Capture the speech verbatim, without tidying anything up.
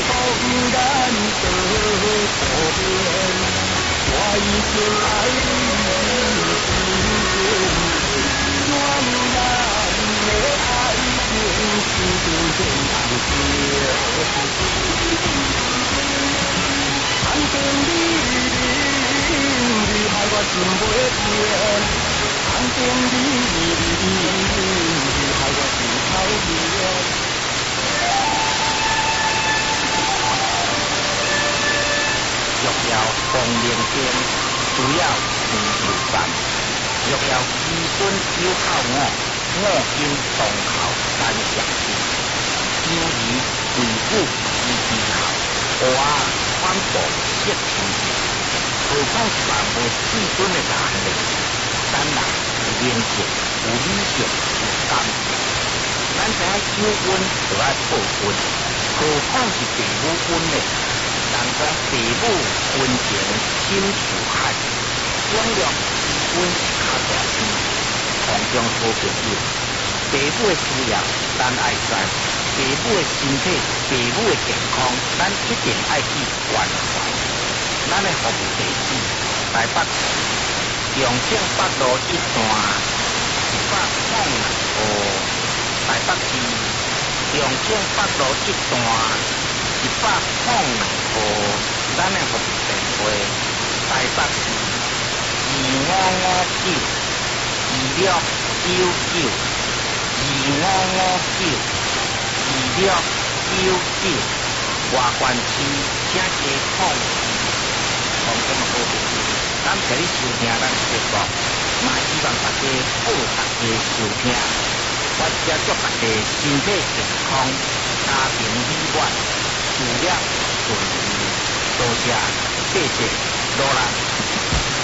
当然得不变。我已经爱你心中暖男的爱情是真真难舍。谈天你你害我心袂平，谈天你你害我心头热。欲要光明间，需要成就山。欲要子孙有孝我，我应当靠三相亲。由于为父之之孝，我反哺失亲情。何况是万无子孙的男人，咱人有明情，有理想，有感情。咱知影有恩就爱报恩，何况是父母恩呢？人讲父母恩情深似海，广了恩是较大天。同中好朋友，父母的需要咱爱知，父母的身体、父母的健康，咱一定爱去关怀。咱的服务地址：台北市中正北路一段一百零六号，台北市中正北路一段一百零六号。咱的服务电话：台北市二五五九二六九九二五五九二六九九。外关区请加控。同这么好朋友，咱陪你收听咱的节目，嘛希望大家好，大家收听。我也祝大家身体健康，家庭美满，事业顺利。多谢，谢谢，罗兰。